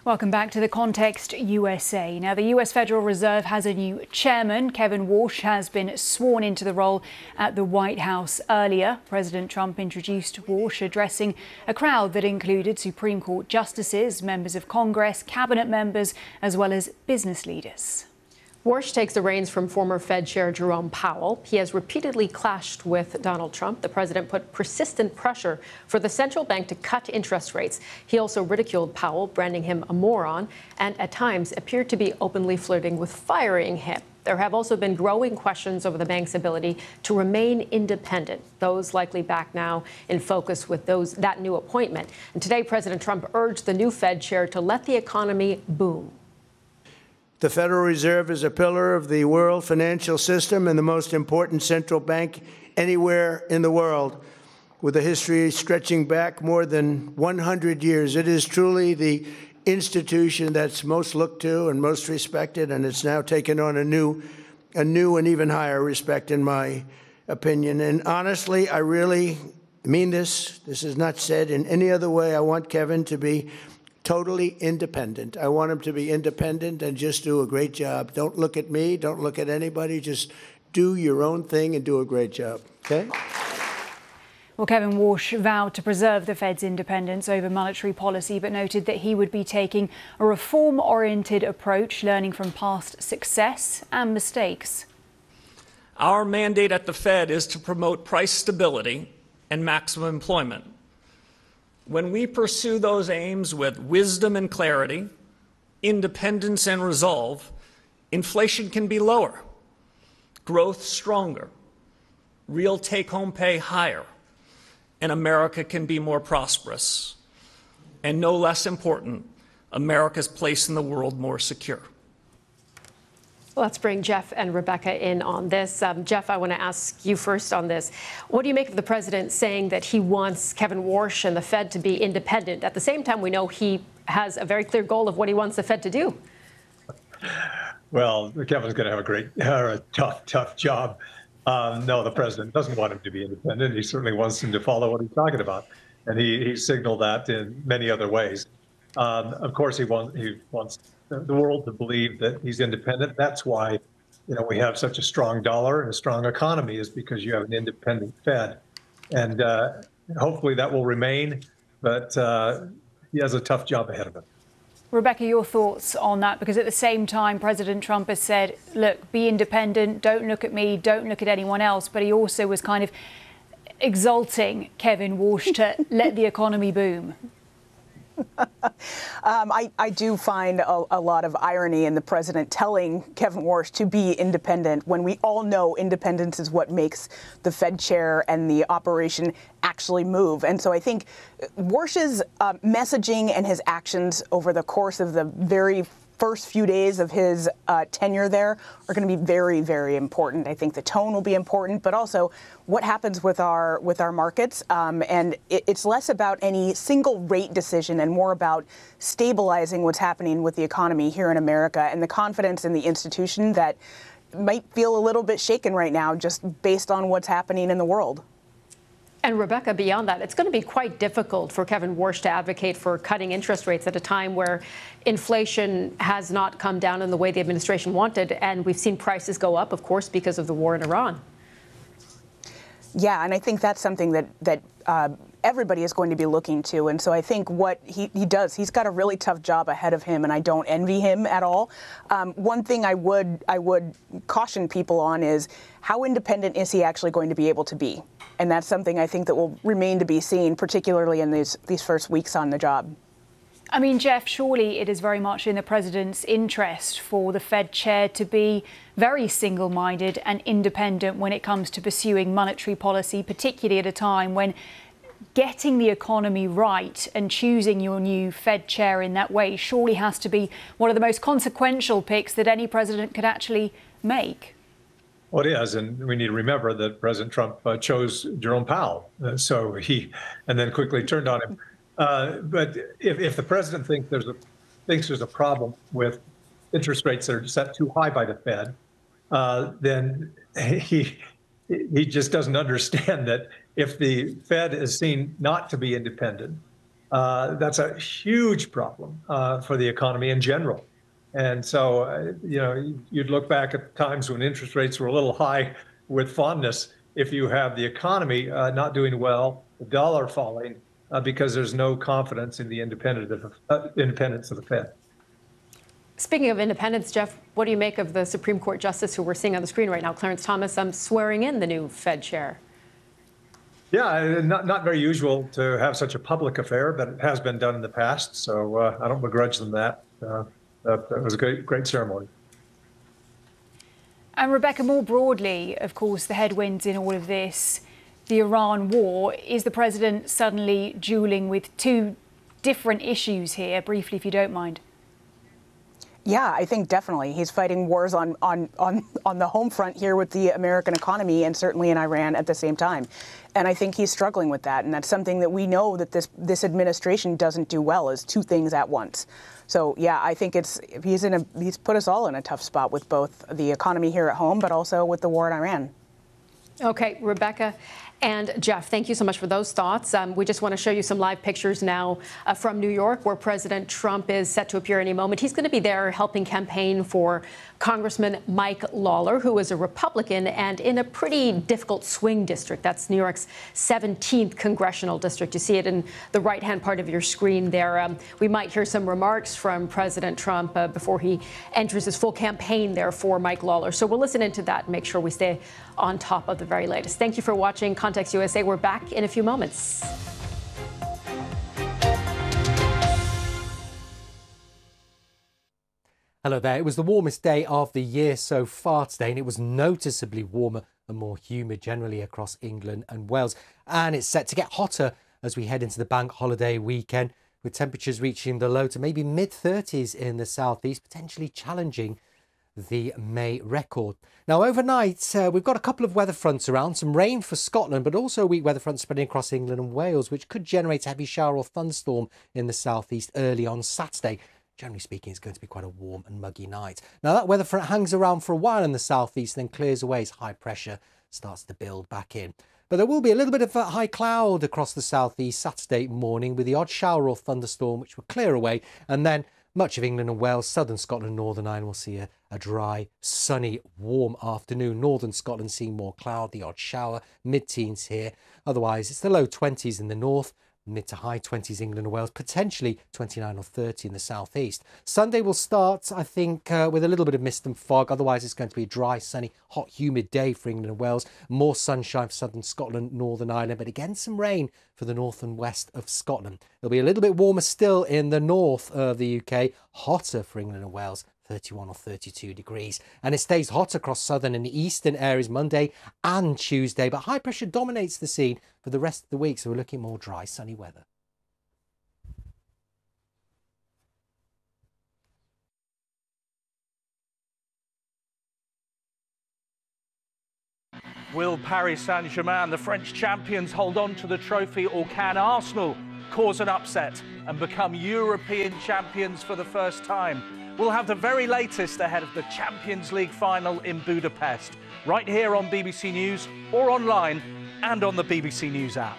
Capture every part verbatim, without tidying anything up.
Welcome back to The Context U S A. Now, the U S Federal Reserve has a new chairman. Kevin Warsh has been sworn into the role at the White House earlier. President Trump introduced Warsh, addressing a crowd that included Supreme Court justices, members of Congress, cabinet members, as well as business leaders. Warsh takes the reins from former Fed Chair Jerome Powell. He has repeatedly clashed with Donald Trump. The president put persistent pressure for the central bank to cut interest rates. He also ridiculed Powell, branding him a moron, and at times appeared to be openly flirting with firing him. There have also been growing questions over the bank's ability to remain independent. Those likely back now in focus with those that new appointment. And today, President Trump urged the new Fed chair to let the economy boom. The Federal Reserve is a pillar of the world financial system and the most important central bank anywhere in the world, with a history stretching back more than one hundred years. It is truly the institution that's most looked to and most respected, and it's now taken on a new, a new and even higher respect, in my opinion. And honestly, I really mean this. This is not said in any other way. I want Kevin to be totally independent. I want him to be independent and just do a great job. Don't look at me. Don't look at anybody. Just do your own thing and do a great job. Okay? Well, Kevin Warsh vowed to preserve the Fed's independence over monetary policy, but noted that he would be taking a reform-oriented approach, learning from past success and mistakes. Our mandate at the Fed is to promote price stability and maximum employment. When we pursue those aims with wisdom and clarity, independence and resolve, inflation can be lower, growth stronger, real take-home pay higher, and America can be more prosperous. And no less important, America's place in the world more secure. Let's bring Jeff and Rebecca in on this. Um, Jeff, I want to ask you first on this. What do you make of the president saying that he wants Kevin Warsh and the Fed to be independent? At the same time, we know he has a very clear goal of what he wants the Fed to do. Well, Kevin's going to have a great, uh, a tough, tough job. Um, no, the president doesn't want him to be independent. He certainly wants him to follow what he's talking about. And he, he signaled that in many other ways. Um, of course, he wants, he wants the world to believe that he's independent. That's why, you know, we have such a strong dollar and a strong economy, is because you have an independent Fed. And uh, hopefully that will remain, but uh, he has a tough job ahead of him. Rebecca, your thoughts on that? Because at the same time, President Trump has said, look, be independent, don't look at me, don't look at anyone else. But he also was kind of exalting Kevin Warsh to let the economy boom. um, I, I do find a, a lot of irony in the president telling Kevin Warsh to be independent when we all know independence is what makes the Fed chair and the operation actually move. And so I think Warsh's uh, messaging and his actions over the course of the very first few days of his uh, tenure there are going to be very, very important. I think the tone will be important, but also what happens with our with our markets. Um, and it, it's less about any single rate decision and more about stabilizing what's happening with the economy here in America and the confidence in the institution that might feel a little bit shaken right now just based on what's happening in the world. And Rebecca, beyond that, it's going to be quite difficult for Kevin Warsh to advocate for cutting interest rates at a time where inflation has not come down in the way the administration wanted. And we've seen prices go up, of course, because of the war in Iran. Yeah, and I think that's something that that uh, everybody is going to be looking to. And so I think what he, he does, he's got a really tough job ahead of him, and I don't envy him at all. Um, one thing I would I would caution people on is how independent is he actually going to be able to be? And that's something I think that will remain to be seen, particularly in these these first weeks on the job. I mean, Jeff, surely it is very much in the president's interest for the Fed chair to be very single-minded and independent when it comes to pursuing monetary policy, particularly at a time when getting the economy right and choosing your new Fed chair in that way surely has to be one of the most consequential picks that any president could actually make. Well, it is, and we need to remember that President Trump uh, chose Jerome Powell, uh, so he, and then quickly turned on him. Uh, but if, if the president thinks there's a thinks there's a problem with interest rates that are set too high by the Fed, uh, then he he just doesn't understand that if the Fed is seen not to be independent, Uh, that's a huge problem uh, for the economy in general. And so, uh, you know, you'd look back at times when interest rates were a little high with fondness. If you have the economy uh, not doing well, the dollar falling, uh, because there's no confidence in the independent of, uh, independence of the Fed. Speaking of independence, Jeff, what do you make of the Supreme Court justice who we're seeing on the screen right now, Clarence Thomas, um, swearing in the new Fed chair? Yeah, not not very usual to have such a public affair, but it has been done in the past, so uh, I don't begrudge them that. Uh, that. That was a great, great ceremony. And Rebecca, more broadly, of course, the headwinds in all of this, the Iran war, is the president suddenly dueling with two different issues here? Briefly, if you don't mind. Yeah, I think definitely he's fighting wars on, on, on, on the home front here with the American economy and certainly in Iran at the same time. And I think he's struggling with that. And that's something that we know that this this administration doesn't do well, is two things at once. So, yeah, I think it's he's in a he's put us all in a tough spot with both the economy here at home, but also with the war in Iran. OK, Rebecca and Jeff, thank you so much for those thoughts. Um, we just want to show you some live pictures now uh, from New York, where President Trump is set to appear any moment. He's going to be there helping campaign for Congressman Mike Lawler, who is a Republican and in a pretty difficult swing district. That's New York's seventeenth congressional district. You see it in the right-hand part of your screen there. Um, we might hear some remarks from President Trump uh, before he enters his full campaign there for Mike Lawler. So we'll listen into that and make sure we stay on top of the very latest. Thank you for watching Context U S A. We're back in a few moments. Hello there. It was the warmest day of the year so far today, and it was noticeably warmer and more humid generally across England and Wales. And it's set to get hotter as we head into the bank holiday weekend, with temperatures reaching the low to maybe mid thirties in the southeast, potentially challenging the May record. Now, overnight, uh, we've got a couple of weather fronts around, some rain for Scotland, but also a weak weather front spreading across England and Wales, which could generate a heavy shower or thunderstorm in the southeast early on Saturday. Generally speaking, it's going to be quite a warm and muggy night. Now, that weather front hangs around for a while in the southeast, then clears away as high pressure starts to build back in. But there will be a little bit of a high cloud across the southeast Saturday morning, with the odd shower or thunderstorm, which will clear away. And then much of England and Wales, southern Scotland, Northern Ireland will see a, a dry, sunny, warm afternoon. Northern Scotland seeing more cloud, the odd shower, mid-teens here. Otherwise, it's the low twenties in the north, mid to high twenties England and Wales, potentially twenty-nine or thirty in the southeast. Sunday will start, I think, uh, with a little bit of mist and fog. Otherwise, it's going to be a dry, sunny, hot, humid day for England and Wales. More sunshine for southern Scotland, Northern Ireland, but again, some rain for the north and west of Scotland. It'll be a little bit warmer still in the north of the U K, hotter for England and Wales, thirty-one or thirty-two degrees. And it stays hot across southern and eastern areas Monday and Tuesday, but high pressure dominates the scene for the rest of the week, so we're looking more dry, sunny weather. Will Paris Saint-Germain, the French champions, hold on to the trophy, or can Arsenal cause an upset and become European champions for the first time? We'll have the very latest ahead of the Champions League final in Budapest, right here on B B C News or online and on the B B C News app.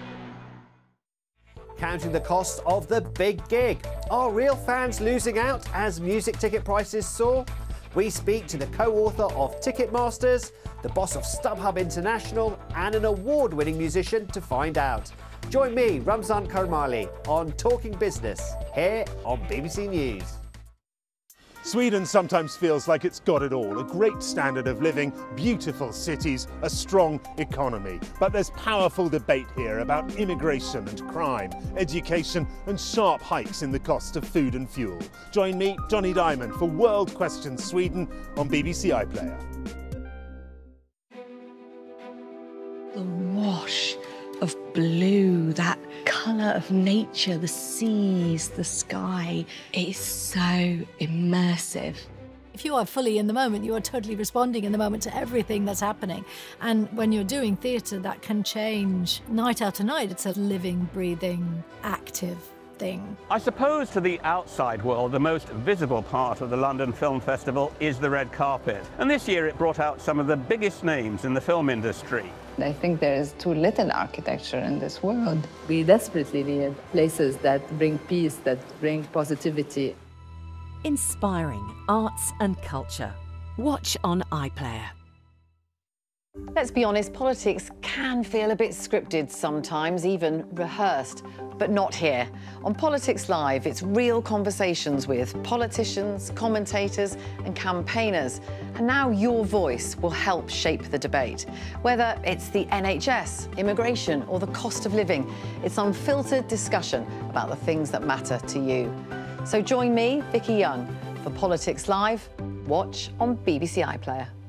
Counting the cost of the big gig. Are real fans losing out as music ticket prices soar? We speak to the co-author of Ticketmasters, the boss of StubHub International, and an award-winning musician to find out. Join me, Ramzan Karmali, on Talking Business, here on B B C News. Sweden sometimes feels like it's got it all. A great standard of living, beautiful cities, a strong economy. But there's powerful debate here about immigration and crime, education and sharp hikes in the cost of food and fuel. Join me, Johnny Diamond, for World Questions Sweden on B B C iPlayer. The wash of blue, that colour of nature, the seas, the sky. It is so immersive. If you are fully in the moment, you are totally responding in the moment to everything that's happening. And when you're doing theatre, that can change night after night. It's a living, breathing, active thing. I suppose to the outside world, the most visible part of the London Film Festival is the red carpet. And this year it brought out some of the biggest names in the film industry. I think there is too little architecture in this world. We desperately need places that bring peace, that bring positivity. Inspiring arts and culture. Watch on iPlayer. Let's be honest, politics can feel a bit scripted sometimes, even rehearsed, but not here. On Politics Live, it's real conversations with politicians, commentators and campaigners. And now your voice will help shape the debate. Whether it's the N H S, immigration or the cost of living, it's unfiltered discussion about the things that matter to you. So join me, Vicky Young, for Politics Live. Watch on B B C iPlayer.